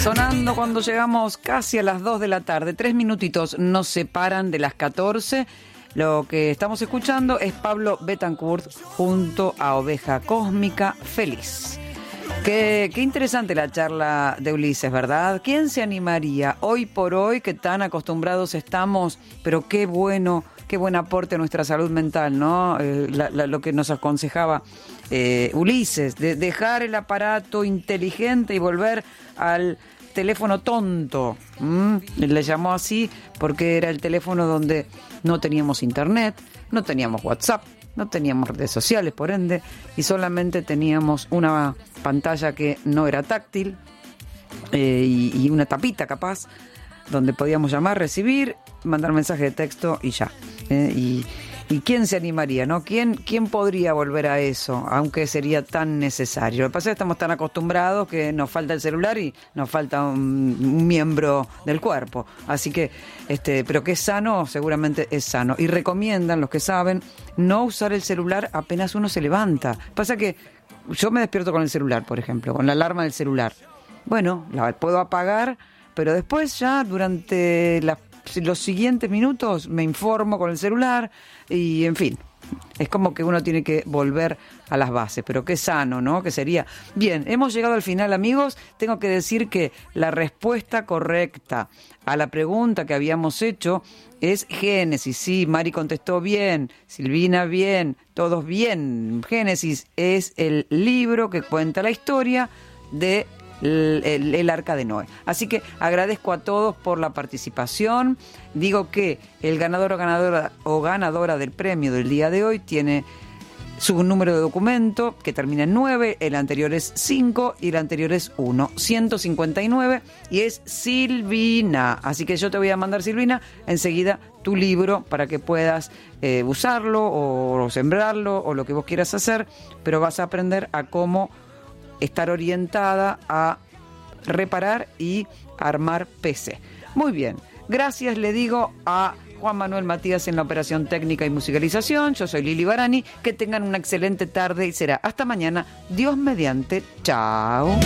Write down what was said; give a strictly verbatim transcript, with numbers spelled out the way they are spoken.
Sonando cuando llegamos casi a las dos de la tarde. Tres minutitos nos separan de las catorce. Lo que estamos escuchando es Pablo Betancourt junto a Oveja Cósmica, Feliz. Qué, qué interesante la charla de Ulises, ¿verdad? ¿Quién se animaría hoy por hoy, que tan acostumbrados estamos, pero qué bueno, qué buen aporte a nuestra salud mental, ¿no? Eh, la, la, lo que nos aconsejaba eh, Ulises, de dejar el aparato inteligente y volver al teléfono tonto. ¿Mm? Le llamó así porque era el teléfono donde no teníamos internet, no teníamos WhatsApp, no teníamos redes sociales, por ende, y solamente teníamos una pantalla que no era táctil eh, y, y una tapita capaz, donde podíamos llamar, recibir, mandar mensaje de texto y ya. Eh, y, ¿Y quién se animaría, no? ¿Quién, ¿Quién podría volver a eso, aunque sería tan necesario? Lo que pasa es que estamos tan acostumbrados que nos falta el celular y nos falta un, un miembro del cuerpo. Así que, este, pero que es sano, seguramente es sano. Y recomiendan, los que saben, no usar el celular apenas uno se levanta. Pasa que yo me despierto con el celular, por ejemplo, con la alarma del celular. Bueno, la puedo apagar, pero después ya durante las los siguientes minutos me informo con el celular y, en fin, es como que uno tiene que volver a las bases, pero qué sano, ¿no? Que sería. Bien, hemos llegado al final, amigos. Tengo que decir que la respuesta correcta a la pregunta que habíamos hecho es Génesis. Sí, Mari contestó bien, Silvina bien, todos bien. Génesis es el libro que cuenta la historia de El, el, el Arca de Noé. Así que agradezco a todos por la participación. Digo que el ganador o ganadora o ganadora del premio del día de hoy tiene su número de documento que termina en nueve, el anterior es cinco y el anterior es uno, ciento cincuenta y nueve, y es Silvina. Así que yo te voy a mandar, Silvina, enseguida tu libro para que puedas eh, usarlo o, o sembrarlo o lo que vos quieras hacer, pero vas a aprender a cómo estar orientada a reparar y armar P C. Muy bien, gracias le digo a Juan Manuel Matías en la operación técnica y musicalización. Yo soy Lili Barani, que tengan una excelente tarde y será hasta mañana, Dios mediante. Chao.